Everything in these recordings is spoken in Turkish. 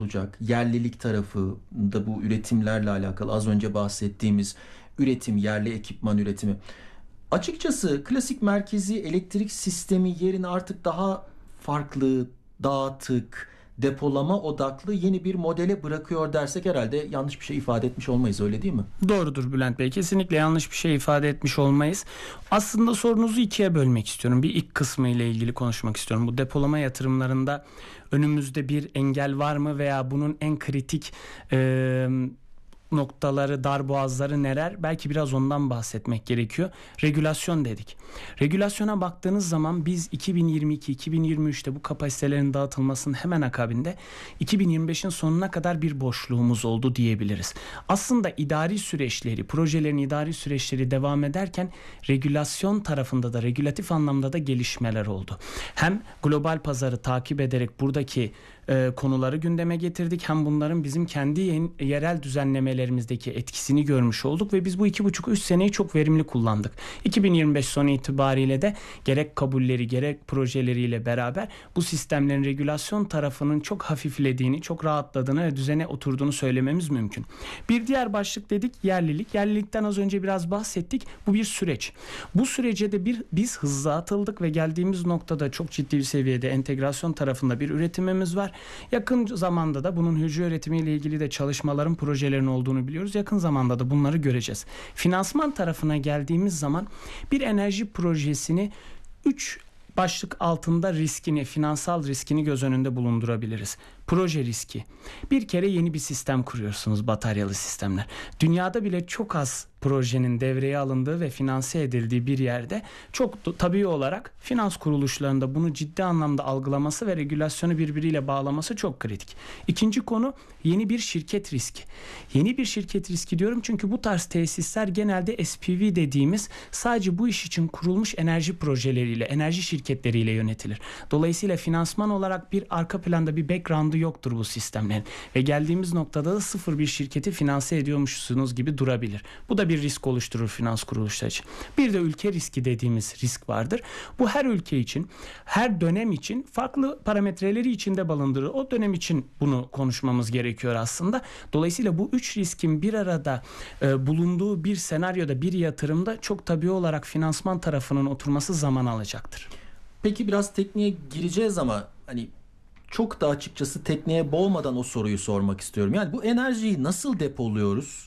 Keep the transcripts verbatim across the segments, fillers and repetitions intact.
olacak? Yerlilik tarafı da bu üretimlerle alakalı az önce bahsettiğimiz üretim, yerli ekipman üretimi. Açıkçası klasik merkezi elektrik sistemi yerine artık daha farklı, dağıtık, depolama odaklı yeni bir modele bırakıyor dersek herhalde yanlış bir şey ifade etmiş olmayız, öyle değil mi? Doğrudur Bülent Bey. Kesinlikle yanlış bir şey ifade etmiş olmayız. Aslında sorunuzu ikiye bölmek istiyorum. Bir ilk kısmı ile ilgili konuşmak istiyorum. Bu depolama yatırımlarında önümüzde bir engel var mı veya bunun en kritik e, noktaları, darboğazları neler? Belki biraz ondan bahsetmek gerekiyor. Regülasyon dedik. Regülasyona baktığınız zaman biz iki bin yirmi iki iki bin yirmi üçte bu kapasitelerin dağıtılmasının hemen akabinde iki bin yirmi beşin sonuna kadar bir boşluğumuz oldu diyebiliriz. Aslında idari süreçleri, projelerin idari süreçleri devam ederken regülasyon tarafında da, regülatif anlamda da gelişmeler oldu. Hem global pazarı takip ederek buradaki e, konuları gündeme getirdik, hem bunların bizim kendi yen, yerel düzenlemelerimizdeki etkisini görmüş olduk ve biz bu iki buçuk üç seneyi çok verimli kullandık. iki bin yirmi beş sonu itibariyle de gerek kabulleri gerek projeleriyle beraber bu sistemlerin regülasyon tarafının çok hafiflediğini, çok rahatladığını ve düzene oturduğunu söylememiz mümkün. Bir diğer başlık dedik yerlilik. Yerlilikten az önce biraz bahsettik. Bu bir süreç. Bu sürece de bir biz hızlı atıldık ve geldiğimiz noktada çok ciddi bir seviyede entegrasyon tarafında bir üretimimiz var. Yakın zamanda da bunun hücre üretimiyle ilgili de çalışmaların, projelerin olduğunu biliyoruz. Yakın zamanda da bunları göreceğiz. Finansman tarafına geldiğimiz zaman bir enerji projesini üç başlık altında riskini, finansal riskini göz önünde bulundurabiliriz. Proje riski. Bir kere yeni bir sistem kuruyorsunuz, bataryalı sistemler. Dünyada bile çok az projenin devreye alındığı ve finanse edildiği bir yerde çok tabii olarak finans kuruluşlarında bunu ciddi anlamda algılaması ve regülasyonu birbiriyle bağlaması çok kritik. İkinci konu yeni bir şirket riski. Yeni bir şirket riski diyorum çünkü bu tarz tesisler genelde S P V dediğimiz sadece bu iş için kurulmuş enerji projeleriyle, enerji şirketleriyle yönetilir. Dolayısıyla finansman olarak bir arka planda bir background'ı yoktur bu sistemlerin ve geldiğimiz noktada da sıfır bir şirketi finanse ediyormuşsunuz gibi durabilir. Bu da bir risk oluşturur finans kuruluşları için. Bir de ülke riski dediğimiz risk vardır. Bu her ülke için, her dönem için farklı parametreleri içinde barındırır. O dönem için bunu konuşmamız gerekiyor aslında. Dolayısıyla bu üç riskin bir arada e, bulunduğu bir senaryoda, bir yatırımda çok tabii olarak finansman tarafının oturması zaman alacaktır. Peki biraz tekniğe gireceğiz ama hani çok da açıkçası tekniğe boğmadan o soruyu sormak istiyorum. Yani bu enerjiyi nasıl depoluyoruz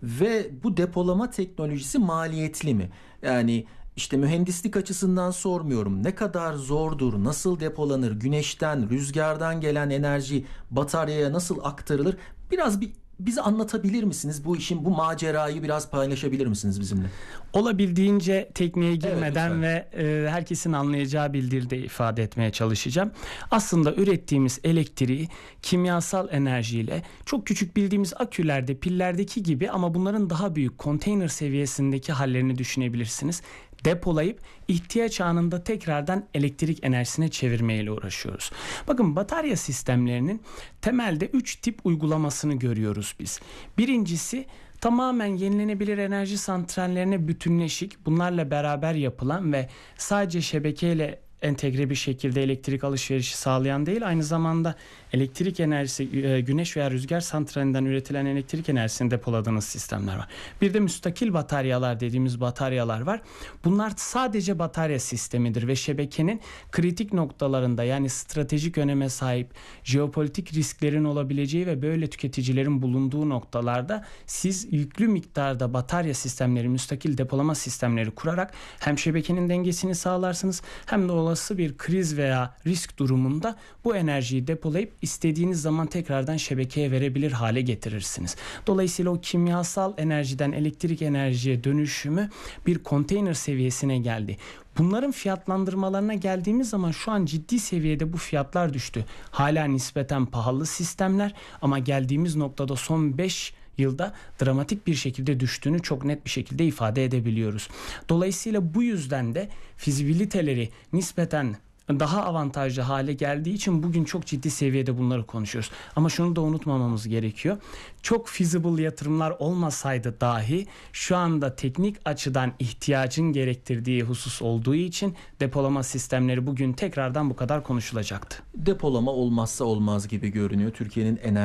ve bu depolama teknolojisi maliyetli mi? Yani işte mühendislik açısından sormuyorum. Ne kadar zordur, nasıl depolanır, güneşten, rüzgardan gelen enerji bataryaya nasıl aktarılır? Biraz bir bize anlatabilir misiniz? Bu işin, bu macerayı biraz paylaşabilir misiniz bizimle? Olabildiğince tekniğe girmeden Evet, ve e, herkesin anlayacağı bir dilde ifade etmeye çalışacağım. Aslında ürettiğimiz elektriği kimyasal enerjiyle çok küçük bildiğimiz akülerde, pillerdeki gibi ama bunların daha büyük konteyner seviyesindeki hallerini düşünebilirsiniz. Depolayıp ihtiyaç anında tekrardan elektrik enerjisine çevirmeyle uğraşıyoruz. Bakın batarya sistemlerinin temelde üç tip uygulamasını görüyoruz biz. Birincisi tamamen yenilenebilir enerji santrallerine bütünleşik, bunlarla beraber yapılan ve sadece şebekeyle entegre bir şekilde elektrik alışverişi sağlayan değil, aynı zamanda elektrik enerjisi, güneş veya rüzgar santralinden üretilen elektrik enerjisini depoladığınız sistemler var. Bir de müstakil bataryalar dediğimiz bataryalar var. Bunlar sadece batarya sistemidir ve şebekenin kritik noktalarında, yani stratejik öneme sahip, jeopolitik risklerin olabileceği ve böyle tüketicilerin bulunduğu noktalarda siz yüklü miktarda batarya sistemleri, müstakil depolama sistemleri kurarak hem şebekenin dengesini sağlarsınız hem de olası bir kriz veya risk durumunda bu enerjiyi depolayıp istediğiniz zaman tekrardan şebekeye verebilir hale getirirsiniz. Dolayısıyla o kimyasal enerjiden elektrik enerjiye dönüşümü bir konteyner seviyesine geldi. Bunların fiyatlandırmalarına geldiğimiz zaman şu an ciddi seviyede bu fiyatlar düştü. Hala nispeten pahalı sistemler ama geldiğimiz noktada son beş yılda dramatik bir şekilde düştüğünü çok net bir şekilde ifade edebiliyoruz. Dolayısıyla bu yüzden de fizibiliteleri nispeten daha avantajlı hale geldiği için bugün çok ciddi seviyede bunları konuşuyoruz. Ama şunu da unutmamamız gerekiyor. Çok feasible yatırımlar olmasaydı dahi şu anda teknik açıdan ihtiyacın gerektirdiği husus olduğu için depolama sistemleri bugün tekrardan bu kadar konuşulacaktı. Depolama olmazsa olmaz gibi görünüyor. Türkiye'nin enerji